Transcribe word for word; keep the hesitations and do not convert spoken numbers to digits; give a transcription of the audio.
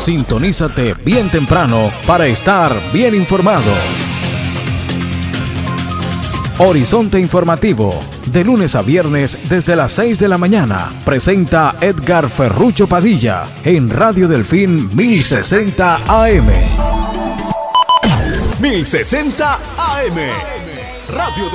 Sintonízate bien temprano para estar bien informado. Horizonte Informativo, de lunes a viernes desde las seis de la mañana, presenta Edgar Ferrucho Padilla en Radio Delfín mil sesenta A M. mil sesenta A M. Radio